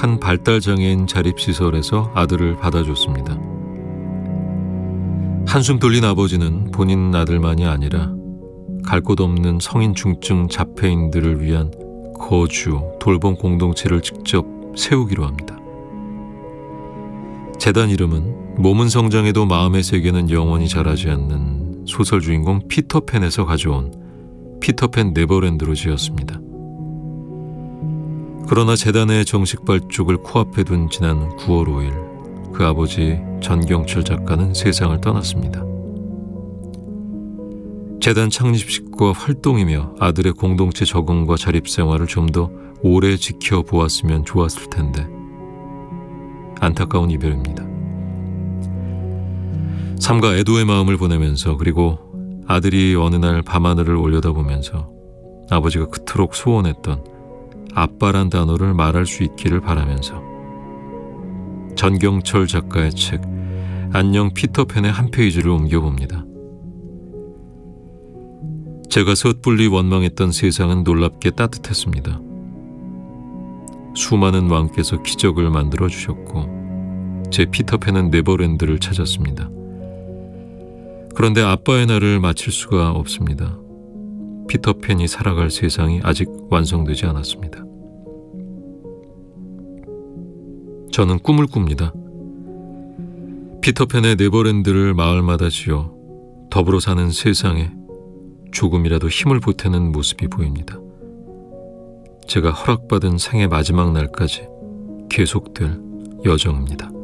한 발달장애인 자립시설에서 아들을 받아줬습니다. 한숨 돌린 아버지는 본인 아들만이 아니라 갈 곳 없는 성인 중증 자폐인들을 위한 거주, 돌봄 공동체를 직접 세우기로 합니다. 재단 이름은 몸은 성장해도 마음의 세계는 영원히 자라지 않는 소설 주인공 피터팬에서 가져온 피터팬 네버랜드로 지었습니다. 그러나 재단의 정식 발족을 코앞에 둔 지난 9월 5일 그 아버지 전경철 작가는 세상을 떠났습니다. 재단 창립식과 활동이며 아들의 공동체 적응과 자립생활을 좀 더 오래 지켜보았으면 좋았을 텐데 안타까운 이별입니다. 삼가 애도의 마음을 보내면서 그리고 아들이 어느 날 밤하늘을 올려다보면서 아버지가 그토록 소원했던 아빠란 단어를 말할 수 있기를 바라면서 전경철 작가의 책 안녕 피터팬의 한 페이지를 옮겨봅니다. 제가 섣불리 원망했던 세상은 놀랍게 따뜻했습니다. 수많은 왕께서 기적을 만들어주셨고 제 피터팬은 네버랜드를 찾았습니다. 그런데 아빠의 날을 마칠 수가 없습니다. 피터팬이 살아갈 세상이 아직 완성되지 않았습니다. 저는 꿈을 꿉니다. 피터팬의 네버랜드를 마을마다 지어 더불어 사는 세상에 조금이라도 힘을 보태는 모습이 보입니다. 제가 허락받은 생의 마지막 날까지 계속될 여정입니다.